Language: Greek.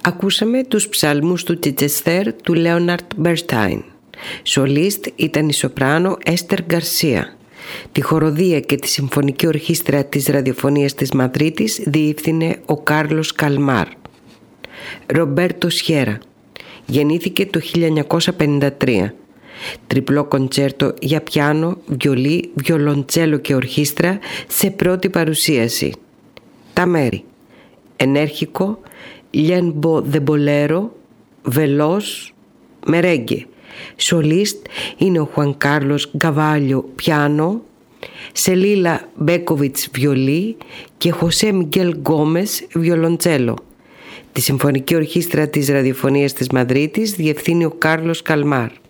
Ακούσαμε τους ψαλμούς του Τσιτσεστέρ του Λέοναρτ Μπέρσταϊν. Σολίστ ήταν η σοπράνο Έστερ Γκαρσία. Τη χοροδία και τη συμφωνική ορχήστρα της ραδιοφωνίας της Μαδρίτης διεύθυνε ο Κάρλος Καλμάρ. Ρομπέρτο Σιέρα. Γεννήθηκε το 1953. Τριπλό κοντσέρτο για πιάνο, βιολί, βιολοντσέλο και ορχήστρα σε πρώτη παρουσίαση. Τα μέρη: ενέρχικο, λιένμπο δε μπολέρο, βελός, μερέγγε. Σολίστ είναι ο Χουαν Κάρλος Γκαβάλιο πιάνο, Σελίλα Μπέκοβιτς βιολί και Χωσέ Μιγγέλ Γκόμες βιολοντσέλο. Τη συμφωνική ορχήστρα της ραδιοφωνίας της Μαδρίτης διευθύνει ο Κάρλος Καλμάρ.